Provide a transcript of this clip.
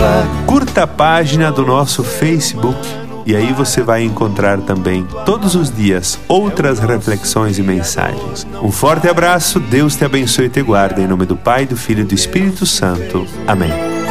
Curta a página do nosso Facebook e aí você vai encontrar também, todos os dias, outras reflexões e mensagens. Um forte abraço, Deus te abençoe e te guarde, em nome do Pai, do Filho e do Espírito Santo. Amém.